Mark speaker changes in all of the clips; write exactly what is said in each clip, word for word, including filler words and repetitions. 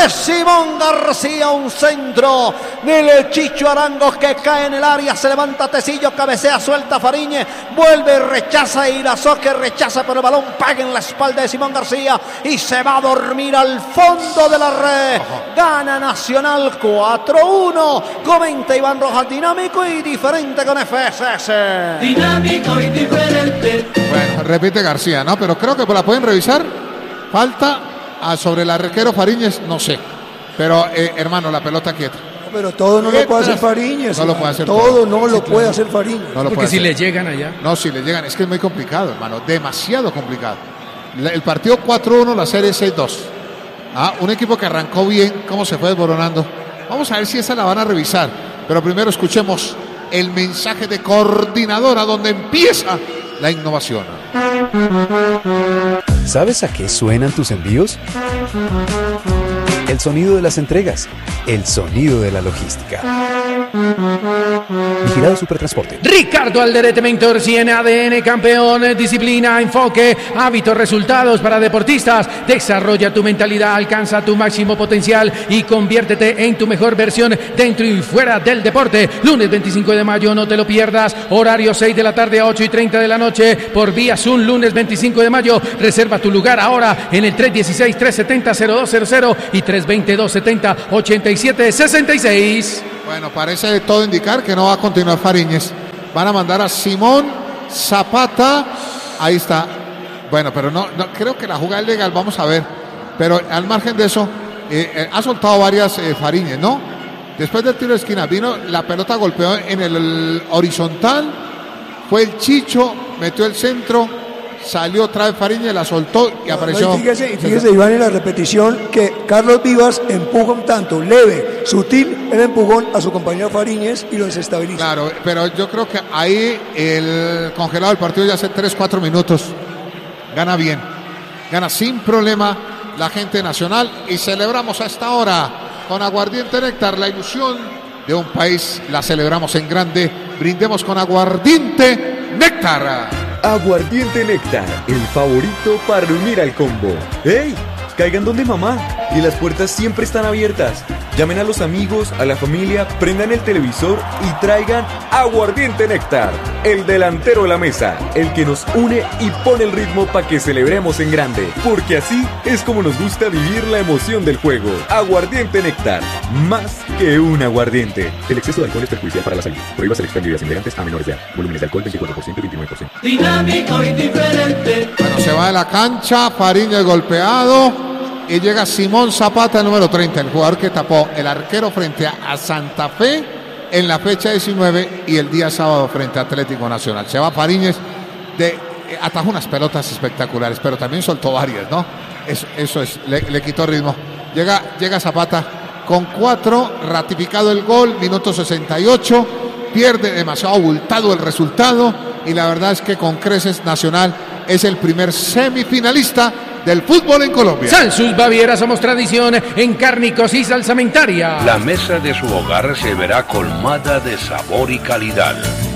Speaker 1: de Simón García, un centro del Chicho Arango que cae en el área, se levanta Tecillo, cabecea, suelta Fariñez, vuelve, rechaza Irazoque, rechaza, pero el balón pega en la espalda de Simón García y se va a dormir al fondo de la red. Gana Nacional cuatro uno. Comenta Iván Rojas, dinámico y diferente con F S S.
Speaker 2: Dinámico y diferente.
Speaker 3: Bueno, repite García, ¿no? Pero creo que la pueden revisar. Falta a sobre el arquero Fariñez, no sé. Pero, eh, hermano, la pelota quieta.
Speaker 4: Pero todo no lo puede hacer Fariñez.
Speaker 3: No lo puede hacer
Speaker 4: todo. Todo no lo
Speaker 3: sí,
Speaker 4: puede
Speaker 3: claro.
Speaker 4: hacer Fariñez.
Speaker 3: No lo
Speaker 5: Porque
Speaker 3: puede
Speaker 5: si
Speaker 3: hacer.
Speaker 5: le llegan allá.
Speaker 3: No, si le llegan, es que es muy complicado, hermano. Demasiado complicado. El partido cuatro uno, la serie seis dos. Ah, un equipo que arrancó bien, cómo se fue desboronando. Vamos a ver si esa la van a revisar. Pero primero escuchemos el mensaje de coordinadora donde empieza la innovación.
Speaker 6: ¿Sabes a qué suenan tus envíos? El sonido de las entregas, el sonido de la logística. Vigilado Supertransporte.
Speaker 5: Ricardo Alderete Mentors y en A D N campeón, disciplina, enfoque, hábitos, resultados para deportistas. Desarrolla tu mentalidad, alcanza tu máximo potencial y conviértete en tu mejor versión dentro y fuera del deporte. Lunes veinticinco de mayo, no te lo pierdas. Horario seis de la tarde a ocho y treinta de la noche por vía Zoom. Lunes veinticinco de mayo. Reserva tu lugar ahora en el tres dieciséis, trescientos setenta, cero dos cero cero y tres veinte, doscientos setenta, ochenta y siete sesenta y seis.
Speaker 3: Bueno, parece todo indicar que no va a continuar Fariñez. Van a mandar a Simón Zapata. Ahí está. Bueno, pero no, no creo que la jugada es legal. Vamos a ver. Pero al margen de eso, eh, eh, ha soltado varias eh, Fariñez, ¿no? Después del tiro de esquina, vino la pelota, golpeó en el, el horizontal. Fue el Chicho, metió el centro. Salió otra vez Fariñez, la soltó y
Speaker 4: No,
Speaker 3: apareció.
Speaker 4: no, y fíjese, y fíjese, Iván, en la repetición que Carlos Vivas empuja un tanto leve, sutil, el empujón a su compañero Fariñez y lo desestabiliza.
Speaker 3: Claro, pero yo creo que ahí el congelado del partido ya hace tres, cuatro minutos. Gana bien, gana sin problema la gente nacional y celebramos a esta hora con Aguardiente Néctar, la ilusión de un país, la celebramos en grande. Brindemos con Aguardiente Néctar.
Speaker 7: Aguardiente Néctar, el favorito para unir al combo. ¡Ey! Caigan donde mamá. Y las puertas siempre están abiertas. Llamen a los amigos, a la familia, prendan el televisor y traigan Aguardiente Néctar, el delantero de la mesa, el que nos une y pone el ritmo para que celebremos en grande. Porque así es como nos gusta vivir la emoción del juego. Aguardiente Néctar, más que un aguardiente. El exceso de alcohol es perjudicial para la salud. Prohíbas el expendio de bebidas embriagantes a menores de edad. Volúmenes de alcohol veinticuatro por ciento y veintinueve por ciento.
Speaker 2: Dinámico y diferente.
Speaker 3: Bueno, se va de la cancha, Fariñez golpeado. Y llega Simón Zapata, el número treinta, el jugador que tapó el arquero frente a Santa Fe en la fecha diecinueve y el día sábado frente a Atlético Nacional. Se va Fariñez, de, atajó unas pelotas espectaculares, pero también soltó varias, ¿no? Eso, eso es, le, le quitó ritmo. Llega, llega Zapata con cuatro, ratificado el gol, minuto sesenta y ocho, pierde demasiado abultado el resultado y la verdad es que con creces Nacional es el primer semifinalista del fútbol en Colombia.
Speaker 5: Salsus Baviera, somos tradición en cárnicos y salsamentaria.
Speaker 8: La mesa de su hogar se verá colmada de sabor y calidad.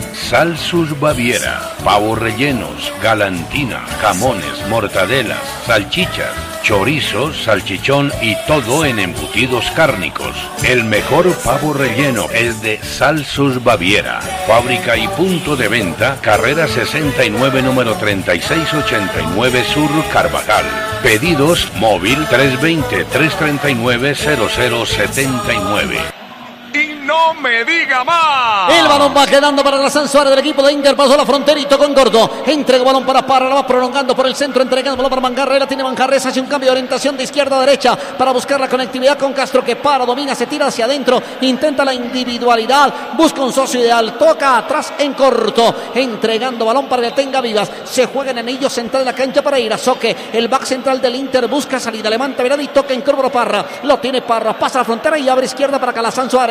Speaker 8: Salsus Baviera, pavos rellenos, galantina, jamones, mortadelas, salchichas, chorizos, salchichón y todo en embutidos cárnicos. El mejor pavo relleno es de Salsus Baviera. Fábrica y punto de venta, carrera sesenta y nueve, número treinta y seis ochenta y nueve Sur, Carvajal. Pedidos móvil tres veinte, trescientos treinta y nueve, cero cero setenta y nueve.
Speaker 9: ¡No me diga más!
Speaker 1: El balón va quedando para Grasán Suárez del equipo de Inter. Pasó la frontera y tocó en Gordo. Entrega balón para Parra, la va prolongando por el centro. Entregando balón para Manjarres. Tiene Manjarres. Hace un cambio de orientación de izquierda a derecha para buscar la conectividad con Castro, que para, domina, se tira hacia adentro. Intenta la individualidad. Busca un socio ideal. Toca atrás en corto. Entregando balón para que tenga Vivas. Se juega en el anillo central de la cancha para ir a Soque. El back central del Inter busca salida. Levanta mirada y toca en corto Parra. Lo tiene Parra. Pasa la frontera y abre izquierda para Calazán Suárez. Calazán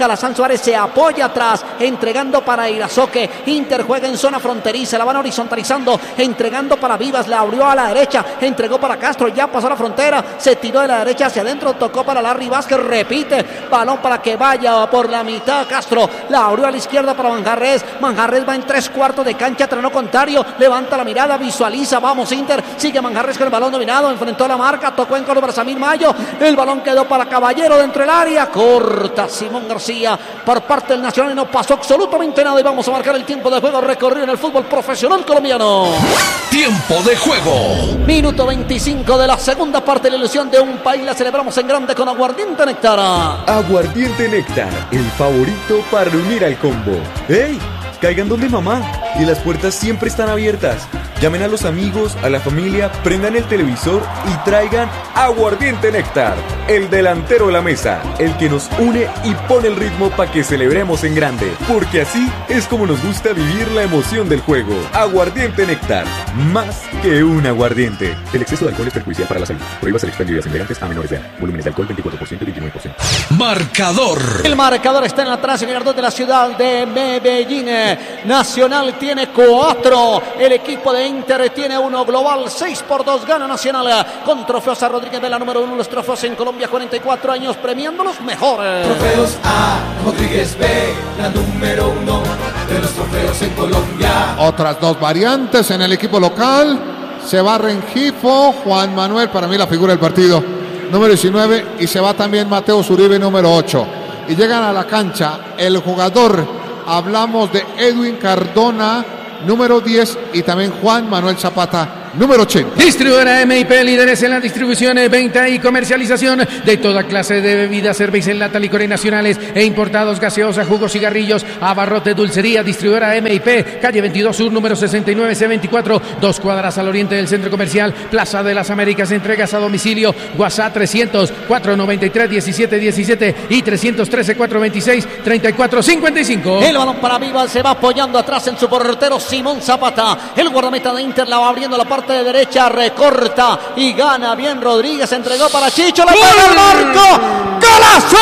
Speaker 1: Alazán Suárez se apoya atrás, entregando para Irazoque. Inter juega en zona fronteriza, la van horizontalizando, entregando para Vivas, la abrió a la derecha, entregó para Castro, ya pasó la frontera, se tiró de la derecha hacia adentro, tocó para Larry Vázquez, repite, balón para que vaya por la mitad Castro, la abrió a la izquierda para Manjarres, Manjarres va en tres cuartos de cancha, terreno contrario, levanta la mirada, visualiza, vamos Inter, sigue Manjarres con el balón dominado, enfrentó a la marca, tocó en corto para Samir Mayo, el balón quedó para Caballero dentro del área, corta Simón García por parte del Nacional y no pasó absolutamente nada y vamos a marcar el tiempo de juego recorrido en el fútbol profesional colombiano.
Speaker 10: Tiempo de juego.
Speaker 1: Minuto veinticinco de la segunda parte, la ilusión de un país la celebramos en grande con Aguardiente Néctar.
Speaker 7: Aguardiente Néctar, el favorito para unir al combo. ¡Ey! Caigan donde mamá y las puertas siempre están abiertas. Llamen a los amigos, a la familia, prendan el televisor y traigan Aguardiente Néctar, el delantero de la mesa, el que nos une y pone el ritmo para que celebremos en grande, porque así es como nos gusta vivir la emoción del juego. Aguardiente Néctar, más que un aguardiente.
Speaker 11: El exceso de alcohol es perjudicial para la salud. Prohíbase el expendio de bebidas a menores de edad. Volúmenes de alcohol veinticuatro por ciento y veintinueve por ciento.
Speaker 10: Marcador.
Speaker 1: El marcador está en la traza de la ciudad de Medellín. Nacional tiene cuatro. El equipo de Inter tiene uno. Global seis por dos. Gana Nacional con trofeos a Rodríguez de la número uno. Los trofeos en Colombia, cuarenta y cuatro años premiando los mejores.
Speaker 2: Trofeos A, Rodríguez B, la número uno de los trofeos en Colombia.
Speaker 3: Otras dos variantes en el equipo local. Se va Rengifo, Juan Manuel, para mí la figura del partido, número diecinueve, y se va también Mateo Uribe, número ocho. Y llegan a la cancha el jugador, hablamos de Edwin Cardona, número diez, y también Juan Manuel Zapata, número ochenta.
Speaker 5: Distribuidora M I P, líderes en la distribución, venta y comercialización de toda clase de bebidas, cerveza en lata, licores nacionales e importados, gaseosa, jugos, cigarrillos, abarrotes, dulcería. Distribuidora M I P, calle veintidós Sur, número sesenta y nueve C veinticuatro, dos cuadras al oriente del Centro Comercial, Plaza de las Américas. Entregas a domicilio, WhatsApp trescientos, cuatrocientos noventa y tres, diecisiete diecisiete y trescientos trece, cuatrocientos veintiséis, treinta y cuatro cincuenta y cinco.
Speaker 1: El balón para Vivas, se va apoyando atrás en su portero Simón Zapata. El guardameta de Inter la va abriendo la parte de derecha, recorta y gana bien Rodríguez, entregó para Chicho, la pega al marco, ¡golazo!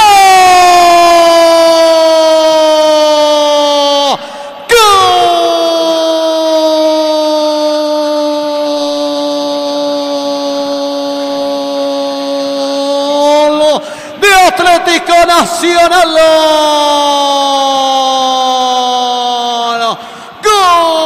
Speaker 1: ¡Gol de Atlético Nacional!